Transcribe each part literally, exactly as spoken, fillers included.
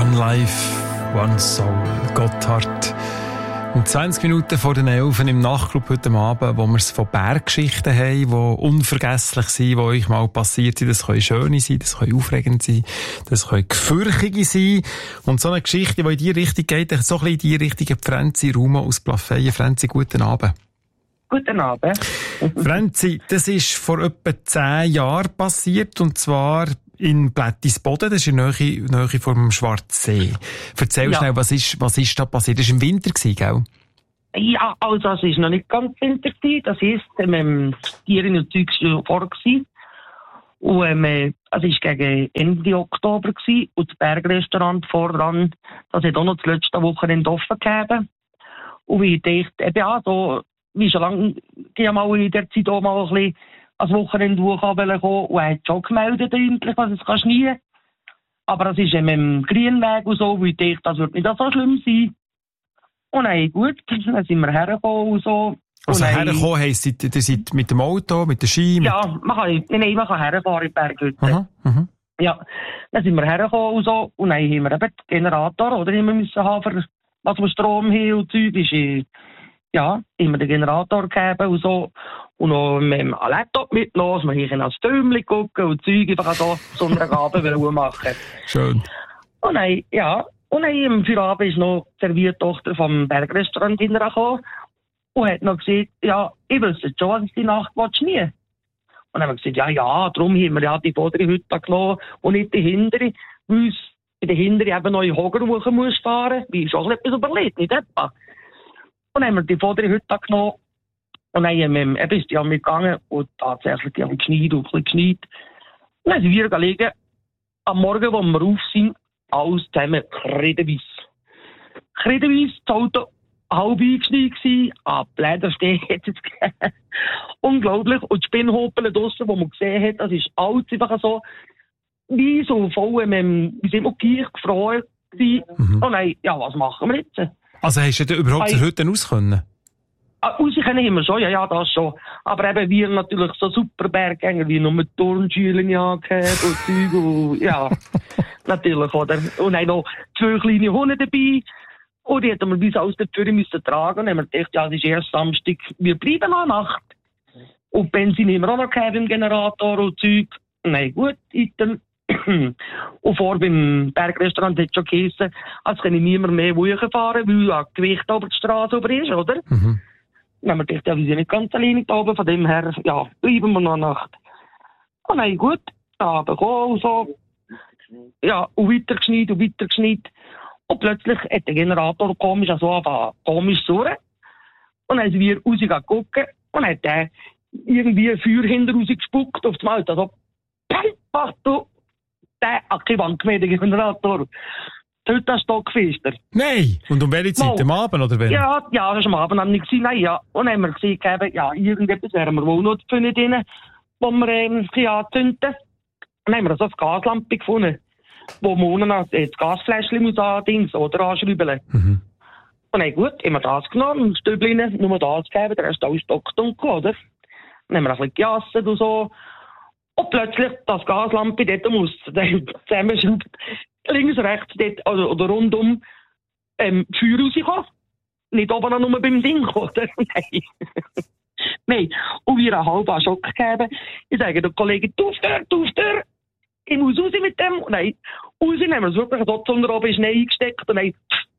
One Life, One Soul, Gotthard. Um zwanzig Minuten vor den elf im Nachtclub heute Abend, wo wir es von Berggeschichten haben, die unvergesslich sind, die euch mal passiert sind. Das können schöne sein, das können aufregend sein, das können gefürchtige sein. Und so eine Geschichte, die in die Richtung geht, so ein bisschen in die Richtung, Franzi Ruma aus Plafeyen. Franzi, guten Abend. Guten Abend. Franzi, das ist vor etwa zehn Jahren passiert, und zwar in Blättisboden, das ist in der Nähe, Nähe vor dem Schwarzsee. Erzähl ja. schnell, was ist, was ist da passiert? Das war im Winter, gell? Ja, also es war noch nicht ganz Winter. Das heisst, ähm, das Tieren und Zeug schon vor gewesen. Und ähm, es war gegen Ende Oktober gewesen, und das Bergrestaurant voran, das hat auch noch das letzte Wochenende offen gegeben. Und ich dachte, eben, ja, so, wie schon lange, die mal in der Zeit auch mal ein bisschen als Wochenende kommen, und er hat schon gemeldet, eigentlich, dass es kann schneien. Aber das ist eben im Grünweg und so, weil ich dachte, das wird nicht so schlimm sein. Und dann, gut, dann sind wir hergekommen und so. Also und hergekommen heisst, ihr seid mit dem Auto, mit der Ski? Ja, man kann, nein, man kann herfahren in die Berghütte. Aha, aha. Ja, dann sind wir hergekommen und so, und dann haben wir eben den Generator, oder, immer müssen haben, für was wir Strom haben und Zeug ist, ja, immer den Generator gegeben und so. Und noch mit dem Laptop mitgenommen, dass wir hier ans Türmchen gucken und Zeug einfach so Sonntagabend machen. Schön. Und dann, ja, und dann im Feierabend ist noch die Serviertochter vom Bergrestaurant hintergekommen und hat noch gesagt, ja, ich wüsste schon, was ich die Nacht nie. Und dann haben wir gesagt, ja, ja, darum haben wir ja die vordere Hütte genommen und nicht die hintere, weil uns bei der hintere eben noch in Hogerwuchen muss fahren, wie ich schon etwas überlegt, nicht etwa. Und dann haben wir die vordere Hütte genommen. Und dann haben wir, eben ist die an mir gegangen und tatsächlich die haben geschneit und ein bisschen geschneit. Und dann sind wir gelegen, am Morgen, wo wir auf sind, alles zusammen kredenweiss. Kredenweiss, das Auto halb eingeschneit gewesen, ah, Blädersteg hat es gegeben. Unglaublich. Und die Spinnhopel draussen, die man gesehen hat, das ist alles einfach so, wie so voll, ähm, wie sind wir Gier gefroren gewesen. Mhm. Und dann, ja, was machen wir jetzt? Also hast du denn überhaupt zur Hütte raus können? Raus können immer schon, ja, ja, das schon. Aber eben wir natürlich so super Berggänger, wie nur mit Turnschuhen angehabt und Zeug und, ja, natürlich, oder? Und dann noch zwei kleine Hunde dabei. Und die hätten wir bis aus der Tür müssen tragen. Und dann haben wir gedacht, ja, es ist erst Samstag, wir bleiben noch Nacht. Und Benzin haben wir auch noch gehabt im Generator und Zeug. Nein, gut, dann. Und vor beim Bergrestaurant hat schon geheißen, als kann ich niemand mehr fahren, weil ja Gewicht über die Straße über ist, oder? Mhm. Dann haben wir gedacht, ja, wir sind nicht ganz alleine da oben, von dem her, ja, bleiben wir noch eine Nacht. Und dann, gut, da gekommen und so. Ja, und weiter geschneit und weiter geschneit. Und plötzlich hat der Generator komisch, also einfach komisch surren. Und dann sind wir rausgegangen und hat der irgendwie ein Feuer hinter raus gespuckt auf das Auto. Also, ach du, der hat keine Wand gemäht, der Generator. Heute das Stockfester. Nein! Und um welche Zeit? Am Abend, oder wer? Ja, ja, das war am Abend. Haben wir gesehen, nein, ja. Und dann haben wir gesehen, ja, irgendetwas wären wir wohl noch gefunden drin, wo wir ähm, anzünden. Dann haben wir so eine Gaslampe gefunden, wo man unten das Gasfläschchen muss an-dings oder anschrauben. Mhm. Und dann, gut, haben wir das genommen, ein Stübchen, nur das gegeben, der Rest alles stockdunkel, oder? Dann haben wir ein bisschen gejasset und so. Und plötzlich, das Gaslampe dort muss zusammenschrauben. Links, rechts, dort, oder, oder rundum, ähm, Feuer rauskommen. Nicht oben nur beim Ding, oder? Nein. Nein. Und wir einen halben Schock gegeben. Ich sage den Kollegen, du stör, du stör. Ich muss raus mit dem. Und nein. Raus, haben wir es wirklich dort unter oben Schnee eingesteckt. Und nein,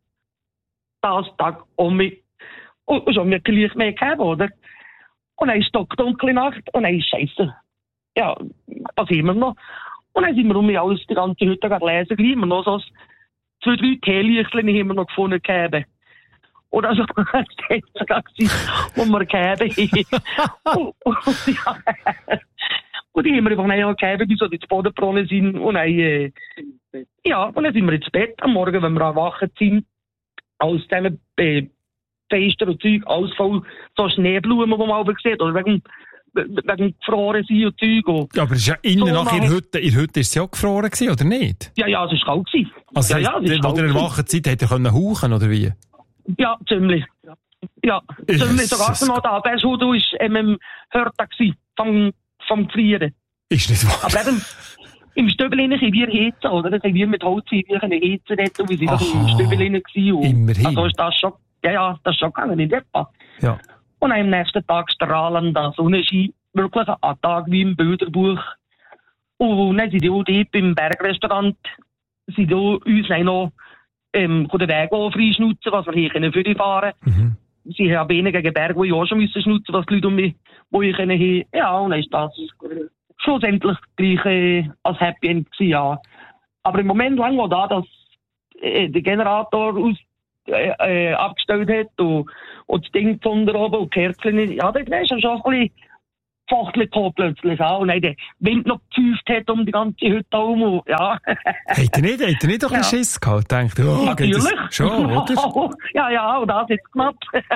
das Tag um mich. Und schon mir gleich mehr gegeben, oder? Und dann ist es dunkle Nacht. Und dann ist Scheiße. Ja, was haben wir noch? Und dann sind wir um mich alles die ganze Hütte lesen, gleich immer noch so zwei, drei Teelichtchen haben wir noch gefunden gegeben. Und also, das war sogar wo wir gegeben haben. und, und, ja. Und die haben wir einfach nicht gegeben, bis so die Bodenbrunnen sind. Und dann, äh, ja, und dann sind wir ins Bett am Morgen, wenn wir erwacht sind. Alles zusammen, äh, Fenster und Zeug, alles voll so Schneeblumen, die man auch sieht. Oder wegen, wegen gefroren sein und Zeug. Und ja, aber es ist ja innen so nach in Hütte, in Hütte ist es ja auch gefroren gewesen, oder nicht? Ja, ja, es war kalt gewesen. Also, ja, ja, es wo ihr erwacht seid, hätte ihr können hauchen, oder wie? Ja, ziemlich. Ja, ziemlich. Sogar noch da. Der Schuh war ähm, im Hörter vom, vom Frieren. Ist nicht wahr. Aber eben, im Stübel rein können wir heizen, oder? Das haben wir mit Holz heizen dort, und wir sind doch im Stübel rein gewesen. Immerhin. Also ist das schon, ja, ja, das ist schon gegangen, nicht etwa. Ja. Und am nächsten Tag strahlender Sonnenschein, wirklich ein Tag wie im Bilderbuch. Und dann sind die auch dort beim Bergrestaurant, sind auch uns noch ähm, den Weg freischnutzen, was wir hier können für die fahren. Mhm. Sie haben weniger gegen Berge, wo ich auch schon müssen schnutzen, was die Leute um mich, wo ich können haben. Ja, und dann ist das schlussendlich gleich äh, als Happy End gewesen, ja. Aber im Moment lang war da, dass äh, der Generator aus, äh, äh, abgestellt hat und, und das Ding von der oben und die Kerzen, ja, das ist schon ein bisschen Fachtel gekommen plötzlich auch. Und dann der Wind noch gepfeift hat um die ganze Hütte herum. Und, ja. Habt ihr nicht, habt ihr nicht doch ein Ja. Schiss gehabt? Denkt, oh, geht Natürlich. das schon, oder? Ja, ja, und das ist knapp.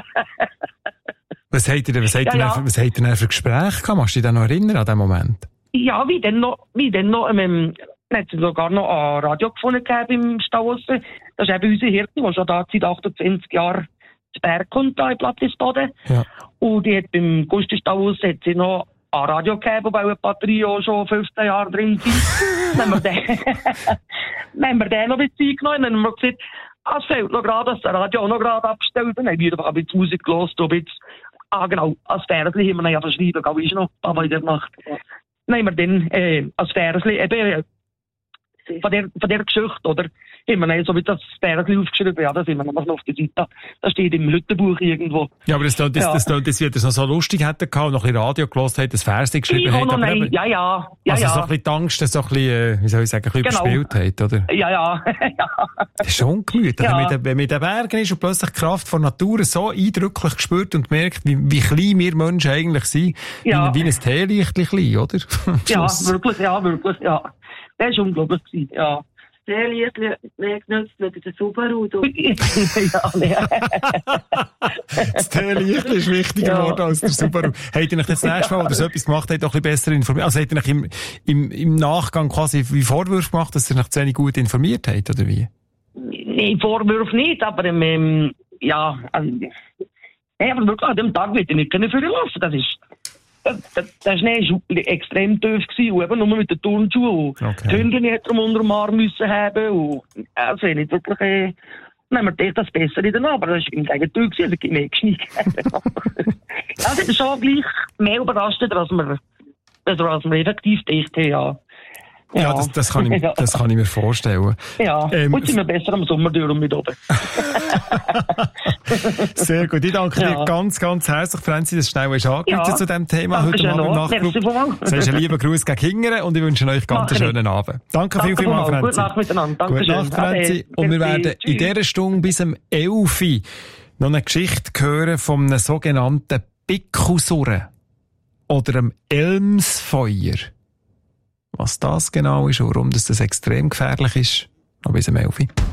Was habt ihr denn, was habt Ja, ihr ja. denn, was habt ihr denn für Gespräche gehabt? Kannst du dich da noch erinnern an den Moment? Ja, wie denn noch, wie denn noch, ähm, dann hat es sogar noch ein Radio gefunden gehabt im Stau. Das ist eben unsere Hirte, die schon da seit achtundzwanzig Jahren zu Berg kommt, da in Plattisboden. Ja. Und die hat beim Gusti-Stau hat sie noch ein Radio gehabt, wobei eine Batterie auch schon fünfzehn Jahre drin sind. Dann haben wir den, dann haben wir den noch ein bisschen genommen, dann haben wir gesagt, ah, es fehlt noch gerade, dass das Radio auch noch gerade abgestellt. Dann haben wir einfach ein bisschen Musik gehört, ein bisschen, ah genau, als Versli haben wir dann ja verschrieben, glaube ich noch, aber in der Nacht. Dann haben wir dann, äh, als Versli eben, äh, von der, von der Geschichte, oder? Haben wir dann so wie das Versli aufgeschrieben, ja, das sind wir noch auf der Seite. Das steht im Hüttenbuch irgendwo. Ja, aber das, das, das, Ja. das, das, das wird es noch so lustig hätte gehabt, noch ein bisschen Radio gehört hat, das Vers geschrieben Ich hat. auch noch, aber nein, eben- ja, ja, ja, also so ein ja. bisschen die Angst, dass so ein bisschen, äh, wie soll ich sagen, ein bisschen Genau. überspielt hat, oder? Ja, ja, ja. Das ist schon ungemütlich, Ja. wenn man in den- wenn man in den Bergen ist und plötzlich die Kraft von Natur so eindrücklich spürt und merkt, wie, wie klein wir Menschen eigentlich sind, Ja. wie, wie ein Teelicht klein, oder? Am Ja, Schluss. wirklich, ja, wirklich, ja. Das war unglaublich gewesen, ja. Sehr lieb, mehr genutzt mit der Subaru. Du. ja, nee. Das Teelicht ist wichtiger Ja. geworden als der Subaru. Habt ihr euch das nächste Mal, oder so etwas gemacht habt, auch ein bisschen besser informiert? Also habt ihr euch im, im, im Nachgang quasi wie Vorwürfe gemacht, dass ihr euch zu wenig gut informiert habt, oder wie? Nee, Vorwurf nicht, aber ähm, ja, also, nee, aber wirklich an dem Tag wird ich nicht können führen lassen. Das ist, das, das, der Schnee war extrem tief gewesen, und eben nur mit den Turnschuhen. Okay. Die Hündin hätte er unter dem Arm müssen haben, und, also, nicht wirklich, äh, dann haben wir gedacht, das Bessere dann, aber das war im Gegenteil gewesen, also, mehr geschnitten. Das ist schon gleich mehr überrascht, als wir, als wir effektiv gedacht haben, ja. Ja, das, das, kann ich, Ja. das kann ich mir vorstellen. Ja, Ähm, und sind wir besser am Sommer durch und mit oben. Sehr gut. Ich danke dir Ja. ganz, ganz herzlich, Franzi, dass du schnell hast angerufen Ja. zu diesem Thema Danke heute schön Abend im auch. Nachclub. Merci vielmals. Das ist ein lieber Gruß gegen Hingern und ich wünsche euch ganz einen Mach ich. schönen Abend. Danke viel, Danke viel mal, vielmals. Franzi. Gute Nacht miteinander. Danke Gute schön. Nacht, Franzi. Ade. Und wir Merci. werden in dieser Stunde bis um elf Uhr noch eine Geschichte hören von einem sogenannten Bickelsurren oder einem Elmsfeuer. Was das genau ist und warum das, das extrem gefährlich ist, noch bis um elf Uhr.